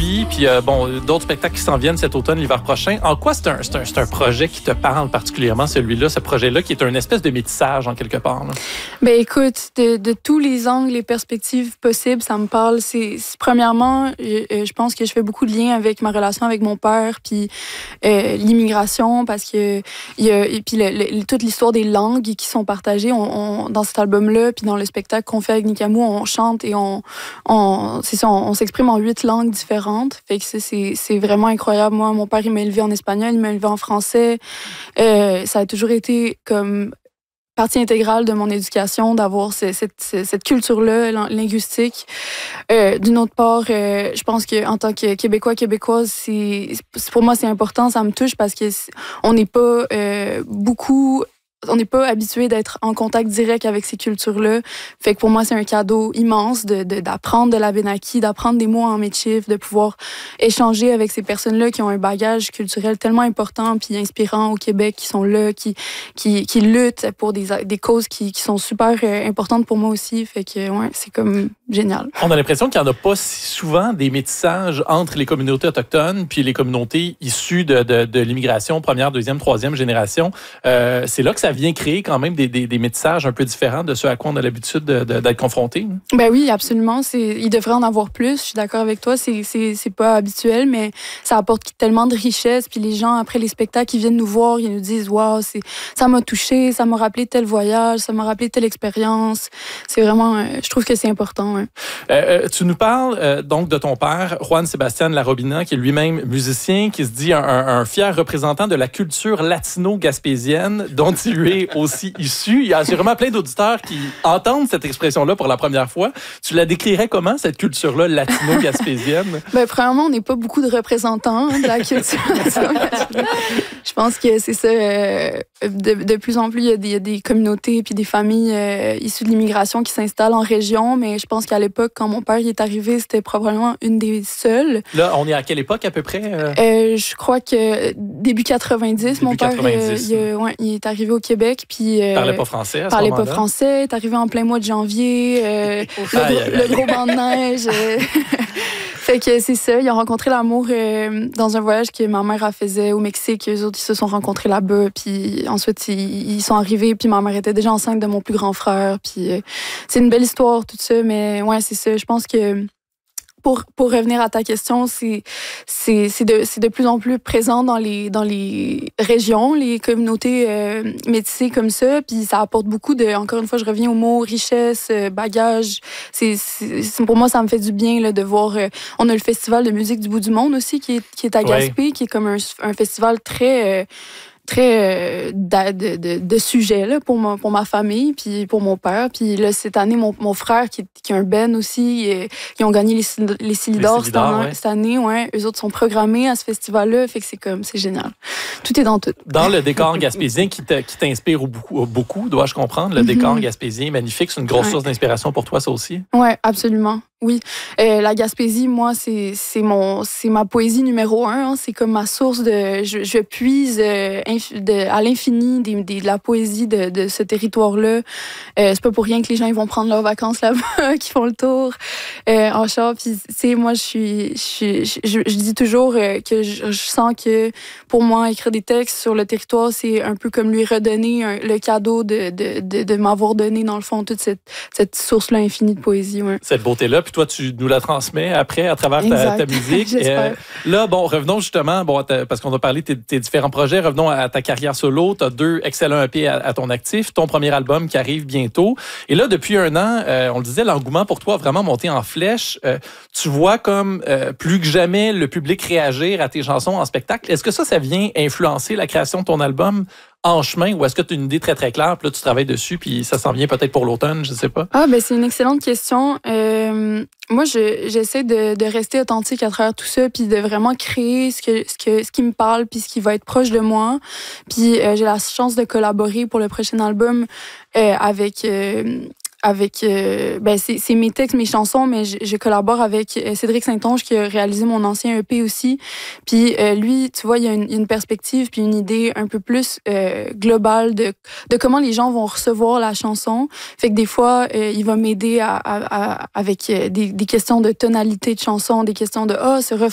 suivi, puis d'autres spectacles qui s'en viennent cet automne, l'hiver prochain. En quoi c'est un projet qui te parle particulièrement, celui-là, ce projet-là, qui est une espèce de métissage en quelque part? Là? Ben écoute, de tous les angles, les perspectives possibles, ça me parle. Premièrement, je pense que je fais beaucoup de liens avec ma relation avec mon père, puis l'immigration, parce que et puis toute l'histoire des langues qui sont partagées dans cet album-là, puis dans le spectacle qu'on fait avec Nikamou, on chante et on s'exprime en 8 langues différentes. Fait que c'est vraiment incroyable. Moi, mon père, il m'a élevé en espagnol, il m'a élevé en français. Ça a toujours été comme partie intégrale de mon éducation d'avoir cette culture-là linguistique. D'une autre part, je pense qu'en tant que Québécoise, pour moi, c'est important, ça me touche parce que on n'est pas on n'est pas habitué d'être en contact direct avec ces cultures-là. Fait que pour moi, c'est un cadeau immense d'apprendre de l'Abénaki, d'apprendre des mots en métis, de pouvoir échanger avec ces personnes-là qui ont un bagage culturel tellement important puis inspirant au Québec, qui sont là, qui luttent pour des causes qui sont super importantes pour moi aussi. Fait que, ouais, c'est comme génial. On a l'impression qu'il n'y en a pas si souvent des métissages entre les communautés autochtones puis les communautés issues de l'immigration, première, deuxième, troisième génération. C'est là que ça vient créer quand même des métissages un peu différents de ceux à quoi on a l'habitude d'être confrontés. Ben oui, absolument. Il devrait en avoir plus. Je suis d'accord avec toi. C'est pas habituel, mais ça apporte tellement de richesse. Puis les gens, après les spectacles, ils viennent nous voir, ils nous disent « Wow, ça m'a touché, ça m'a rappelé tel voyage, ça m'a rappelé telle expérience. » C'est vraiment... je trouve que c'est important. Ouais. Tu nous parles donc de ton père, Juan Sebastián Larobina, qui est lui-même musicien, qui se dit un fier représentant de la culture latino-gaspésienne, dont il est aussi issu. Il y a sûrement plein d'auditeurs qui entendent cette expression-là pour la première fois. Tu la décrirais comment, cette culture-là latino-gaspésienne? Ben, premièrement, on n'est pas beaucoup de représentants de la culture latino-gaspésienne. Je pense que c'est ça. De plus en plus, il y a des communautés puis des familles issues de l'immigration qui s'installent en région, mais je pense qu'à l'époque, quand mon père y est arrivé, c'était probablement une des seules. Là, on est à quelle époque à peu près? Je crois que début 90, mon père, il est arrivé au Québec, puis parlait pas français à ce parlait moment-là. pas français, est arrivé en plein mois de janvier, le gros banc de neige. Fait que c'est ça, ils ont rencontré l'amour dans un voyage que ma mère a faisait au Mexique. Eux autres, ils se sont rencontrés là-bas, puis ensuite ils sont arrivés, puis ma mère était déjà enceinte de mon plus grand frère, puis c'est une belle histoire tout ça, mais ouais, c'est ça. Je pense que pour revenir à ta question, c'est de plus en plus présent dans les régions, les communautés métissées comme ça, puis ça apporte beaucoup encore une fois, je reviens au mot richesse, bagage. Pour moi, ça me fait du bien là, de voir. On a le festival de musique du bout du monde aussi qui est à Gaspé, qui est comme un festival très de sujets là, pour ma famille puis pour mon père. Puis là, cette année, mon frère qui a un band aussi, ils ont gagné les Silidor cette année. Ouais. Eux autres sont programmés à ce festival-là. Fait que c'est génial. Tout est dans tout. Dans le décor gaspésien qui t'inspire beaucoup, dois-je comprendre? Le décor gaspésien est magnifique. C'est une grosse source d'inspiration pour toi, ça aussi? Oui, absolument. Oui. La Gaspésie, moi, c'est ma poésie numéro 1. Hein. C'est comme ma source de... Je puise à l'infini de la poésie de ce territoire-là. C'est pas pour rien que les gens ils vont prendre leurs vacances là-bas, qui font le tour en char. Puis, moi, je dis toujours que je sens que, pour moi, écrire des textes sur le territoire, c'est un peu comme lui redonner le cadeau de m'avoir donné, dans le fond, toute cette source-là infinie de poésie. Ouais. Cette beauté-là. Puis toi, tu nous la transmets après à travers ta musique. Là, revenons justement, parce qu'on a parlé de tes différents projets, revenons à ta carrière solo. Tu as 2 excellents EP à ton actif, ton premier album qui arrive bientôt. Et là, depuis 1 an, on le disait, l'engouement pour toi a vraiment monté en flèche. Tu vois comme plus que jamais le public réagir à tes chansons en spectacle. Est-ce que ça vient influencer la création de ton album en chemin, ou est-ce que tu as une idée très, très claire, puis là, tu travailles dessus, puis ça s'en vient peut-être pour l'automne, je ne sais pas? C'est une excellente question. Moi, j'essaie de rester authentique à travers tout ça, puis de vraiment créer ce qui me parle, puis ce qui va être proche de moi. Puis j'ai la chance de collaborer pour le prochain album avec c'est mes textes, mes chansons, mais je collabore avec Cédric Saint-Onge qui a réalisé mon ancien EP aussi. Puis lui, tu vois, il y a une perspective puis une idée un peu plus globale de comment les gens vont recevoir la chanson. Fait que des fois, il va m'aider avec des questions de tonalité de chanson, des questions de ce